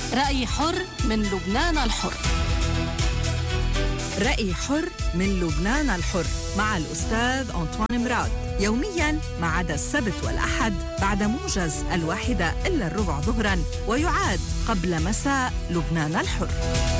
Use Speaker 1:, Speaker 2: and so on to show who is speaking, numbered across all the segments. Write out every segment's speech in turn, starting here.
Speaker 1: رأي حر من لبنان الحر.
Speaker 2: رأي حر من لبنان الحر مع الأستاذ أنطوان مراد، يومياً ما عدا السبت والأحد بعد موجز 1:15 ظهراً، ويعاد قبل مساء لبنان الحر.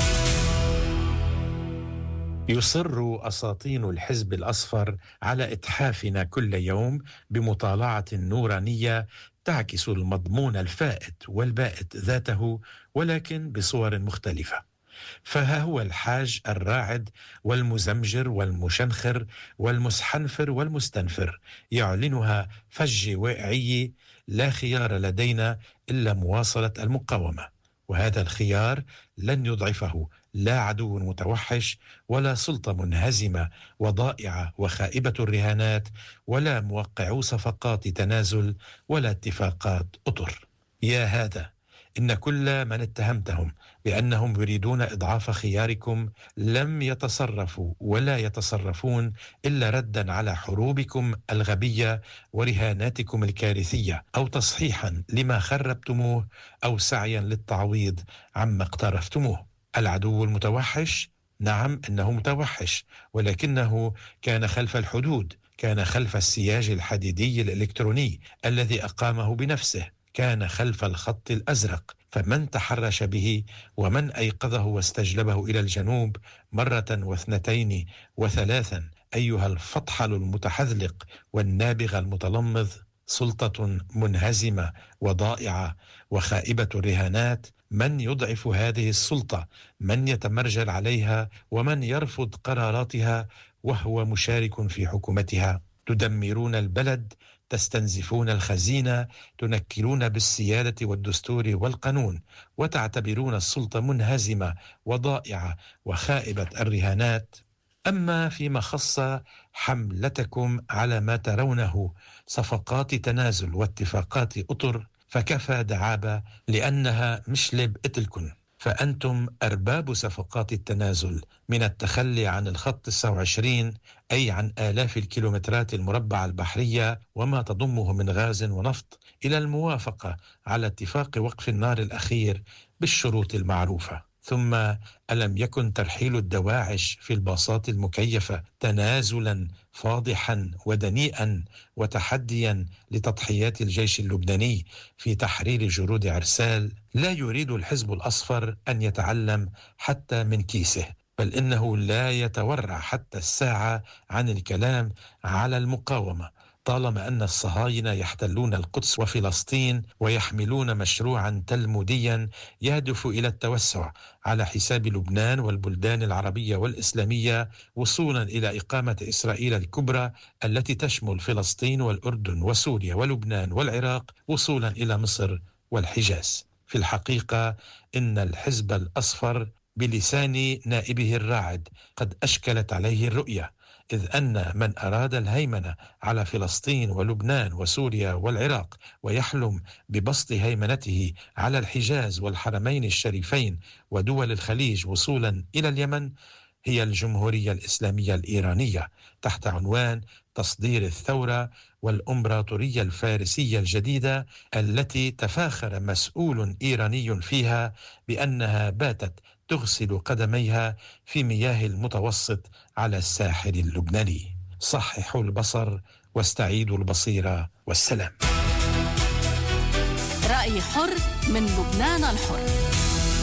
Speaker 3: يصر أساطين الحزب الأصفر على إتحافنا كل يوم بمطالعة نورانية تعكس المضمون الفائت والبائت ذاته، ولكن بصور مختلفة. فها هو الحاج الراعد والمزمجر والمشنخر والمسحنفر والمستنفر يعلنها فج واعي: لا خيار لدينا إلا مواصلة المقاومة. وهذا الخيار لن يضعفه لا عدو متوحش، ولا سلطة منهزمة وضائعة وخائبة الرهانات، ولا موقعو صفقات تنازل، ولا اتفاقات أطر. يا هذا، إن كل من اتهمتهم بأنهم يريدون إضعاف خياركم لم يتصرفوا ولا يتصرفون إلا ردا على حروبكم الغبية ورهاناتكم الكارثية، أو تصحيحا لما خربتموه، أو سعيا للتعويض عما اقترفتموه. العدو المتوحش، نعم إنه متوحش، ولكنه كان خلف الحدود، كان خلف السياج الحديدي الإلكتروني الذي أقامه بنفسه، كان خلف الخط الأزرق. فمن تحرش به ومن أيقظه واستجلبه إلى الجنوب مرة واثنتين وثلاثا، أيها الفطحل المتحذلق والنابغ المتلمذ، سلطة منهزمة وضائعة وخائبة الرهانات، من يضعف هذه السلطة؟ من يتمرجل عليها ومن يرفض قراراتها وهو مشارك في حكومتها؟ تدمرون البلد، تستنزفون الخزينة، تنكلون بالسيادة والدستور والقانون، وتعتبرون السلطة منهزمة وضائعة وخائبة الرهانات. أما فيما خص حملتكم على ما ترونه صفقات تنازل واتفاقات أطر، فكفى دعابة، لأنها مشلب إتلكن. فأنتم أرباب صفقات التنازل، من التخلي عن الخط 29، أي عن آلاف الكيلومترات المربعة البحرية وما تضمه من غاز ونفط، إلى الموافقة على اتفاق وقف النار الأخير بالشروط المعروفة. ثم ألم يكن ترحيل الدواعش في الباصات المكيفة تنازلا فاضحا ودنيئا وتحديا لتضحيات الجيش اللبناني في تحرير جرود عرسال؟ لا يريد الحزب الأصفر أن يتعلم حتى من كيسه، بل إنه لا يتورع حتى الساعة عن الكلام على المقاومة، طالما أن الصهاينة يحتلون القدس وفلسطين ويحملون مشروعا تلموديا يهدف إلى التوسع على حساب لبنان والبلدان العربية والإسلامية، وصولا إلى إقامة إسرائيل الكبرى التي تشمل فلسطين والأردن وسوريا ولبنان والعراق، وصولا إلى مصر والحجاز. في الحقيقة إن الحزب الأصفر بلسان نائبه الراعد قد أشكلت عليه الرؤية، إذ أن من أراد الهيمنة على فلسطين ولبنان وسوريا والعراق، ويحلم ببسط هيمنته على الحجاز والحرمين الشريفين ودول الخليج وصولا إلى اليمن، هي الجمهورية الإسلامية الإيرانية، تحت عنوان تصدير الثورة والإمبراطورية الفارسية الجديدة، التي تفاخر مسؤول إيراني فيها بأنها باتت تغسل قدميها في مياه المتوسط على الساحل اللبناني. صححوا البصر واستعيدوا البصيرة، والسلام.
Speaker 1: رأي حر من لبنان الحر.